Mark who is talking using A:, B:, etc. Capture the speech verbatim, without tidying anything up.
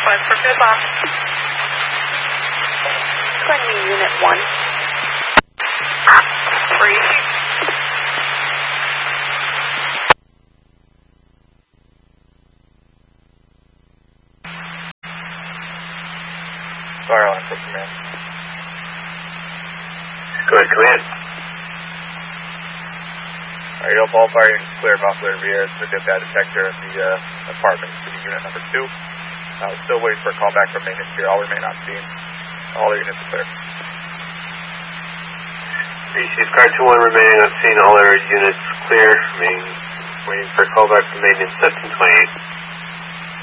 A: Going for good bomb. Going to unit one. Three.
B: Fire alarm for command.
C: Go ahead, command.
B: Alright, Eagle ball firing clear of Oscillator Via to get that detector in the uh, apartment to the unit number two. Uh, still waiting for a call back from maintenance here. I'll remain on scene. All the units are clear.
C: Safeguard two one remaining on scene. All their units clear. Remaining, waiting for a call back from maintenance at ten twenty-eight.